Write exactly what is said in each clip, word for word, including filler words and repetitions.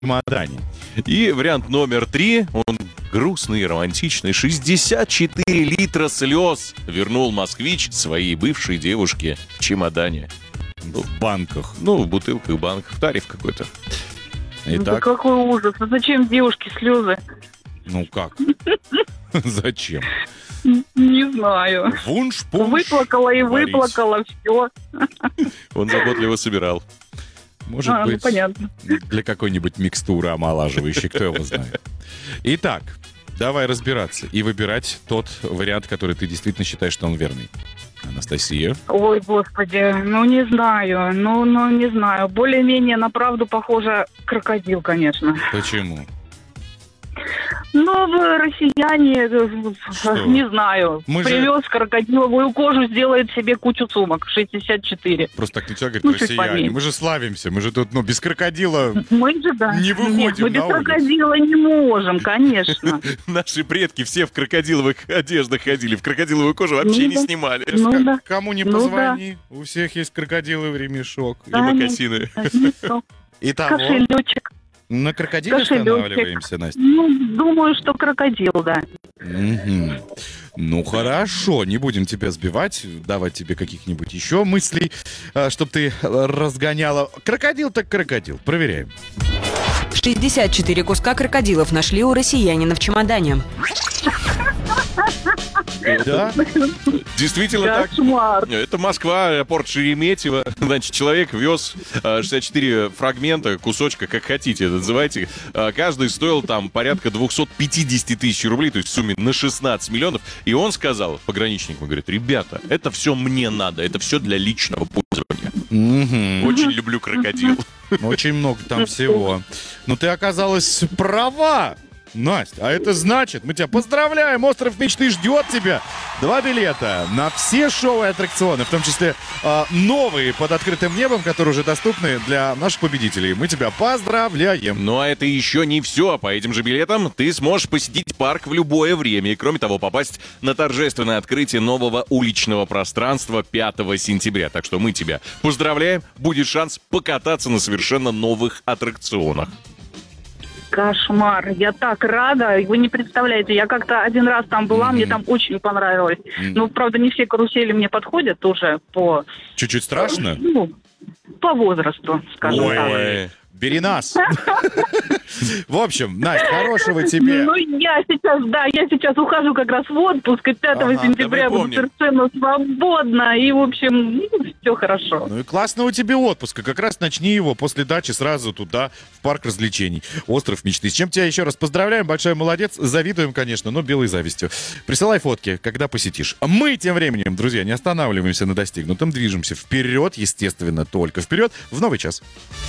чемодане. И вариант номер три, он грустный и романтичный. шестьдесят четыре литра слез вернул москвич своей бывшей девушке в чемодане. В банках. Ну, в бутылках, банках, тариф какой-то. Итак. Да какой ужас. А зачем девушке слезы? Ну как? Зачем? Не знаю. Вунш-пунш. Выплакала и выплакала, все. Он заботливо собирал. Может а, быть, ну, понятно. для какой-нибудь микстуры омолаживающей, кто его знает. Итак, давай разбираться и выбирать тот вариант, который ты действительно считаешь, что он верный. Анастасия. Ой, господи, ну не знаю, ну, ну не знаю. Более-менее на правду похоже крокодил, конечно. Почему? Ну, россияне, Что? не знаю, Мы привез же... крокодиловую кожу, сделает себе кучу сумок, шестьдесят четыре. Просто так нельзя говорить, ну, россияне. Мы же славимся, мы же тут, ну, без крокодила мы же, да. не выходим Нет, мы без на улицу. крокодила не можем, конечно. Наши предки все в крокодиловых одеждах ходили, в крокодиловую кожу вообще не снимали. Ну, да. Кому не Ну, позвони, у всех есть крокодиловый ремешок. И мокасины. Итого, Кошелечек. на крокодиле Кошелечек. останавливаемся, Настя? Ну, думаю, что крокодил, да. Мгм. Ну, хорошо, не будем тебя сбивать, давать тебе каких-нибудь еще мыслей, чтобы ты разгоняла. Крокодил так крокодил, проверяем. шестьдесят четыре куска крокодилов нашли у россиянина в чемодане. Да? Действительно так. Кошмар. Это Москва, аэропорт Шереметьево. Значит, человек вез э, шестьдесят четыре фрагмента, кусочка, как хотите, называйте. Э, каждый стоил там порядка двести пятьдесят тысяч рублей, то есть в сумме на шестнадцать миллионов. И он сказал пограничнику, говорит, ребята, это все мне надо, это все для личного пользования. Мгм. Очень люблю крокодил. Очень много там всего. Но ты оказалась права, Настя. А это значит, мы тебя поздравляем, остров мечты ждет тебя. Два билета на все шоу и аттракционы, в том числе э, новые под открытым небом, которые уже доступны для наших победителей. Мы тебя поздравляем. Ну а это еще не все. По этим же билетам ты сможешь посетить парк в любое время. И кроме того, попасть на торжественное открытие нового уличного пространства пятого сентября. Так что мы тебя поздравляем. Будет шанс покататься на совершенно новых аттракционах. Кошмар. Я так рада. Вы не представляете, я как-то один раз там была, Mm-hmm. мне там очень понравилось. Mm-hmm. Ну, правда, не все карусели мне подходят тоже по... Чуть-чуть страшно? Ну, по возрасту, скажем Ой, так. бери нас. В общем, Настя, хорошего тебе. Ну, я сейчас, да, я сейчас ухожу как раз в отпуск, и пятого Ага, сентября да мы буду помним. совершенно свободна, и, в общем, ну, все хорошо. Ну и классного тебе отпуска. Как раз начни его после дачи сразу туда, в парк развлечений. Остров мечты. С чем тебя еще раз поздравляем. Большой молодец. Завидуем, конечно, но белой завистью. Присылай фотки, когда посетишь. Мы тем временем, друзья, не останавливаемся на достигнутом. Движемся вперед, естественно, только вперед, в новый час.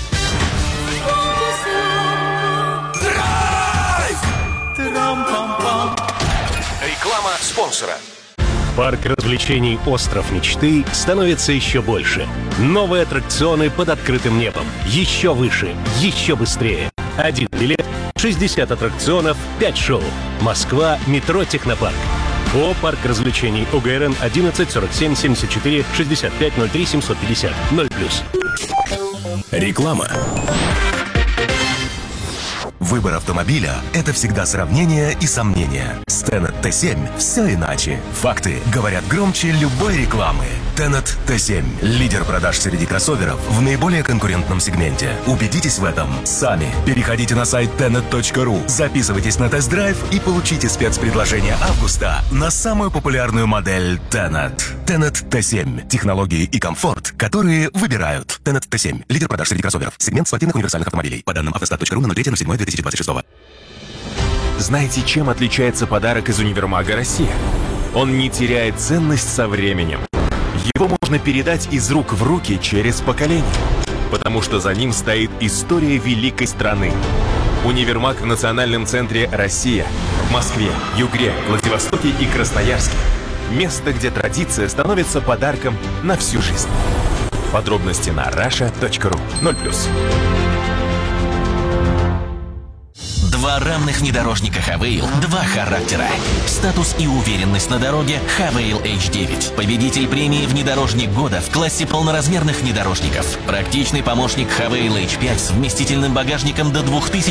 Реклама спонсора. Парк развлечений «Остров мечты» становится еще больше. Новые аттракционы под открытым небом. Еще выше, еще быстрее. Один билет, шестьдесят аттракционов, пять шоу. Москва, метро «Технопарк». О, парк развлечений УГРН одиннадцать сорок семь семьдесят четыре шестьдесят пять ноль три семьсот пятьдесят ноль плюс. Реклама. Выбор автомобиля – это всегда сравнение и сомнения. С Tenet Т семь все иначе. Факты говорят громче любой рекламы. Tenet Т семь – лидер продаж среди кроссоверов в наиболее конкурентном сегменте. Убедитесь в этом сами. Переходите на сайт тенет точка ру, записывайтесь на тест-драйв и получите спецпредложение августа на самую популярную модель Tenet. Tenet Т семь – технологии и комфорт, которые выбирают. Tenet Т семь – лидер продаж среди кроссоверов. Сегмент спортивных универсальных автомобилей. По данным автостат точка ру на ноль три ноль седьмой две тысячи двадцать шестого. Знаете, чем отличается подарок из универмага «Россия»? Он не теряет ценность со временем. Его можно передать из рук в руки через поколение, потому что за ним стоит история великой страны. Универмаг в национальном центре «Россия» в Москве, Югре, Владивостоке и Красноярске. Место, где традиция становится подарком на всю жизнь. Подробности на раша точка ру. ноль плюс. Два О рамных внедорожниках Хавейл два характера. Статус и уверенность на дороге Хавейл эйч девять. Победитель премии «Внедорожник года» в классе полноразмерных внедорожников. Практичный помощник Хавейл эйч пять с вместительным багажником до двух тысяч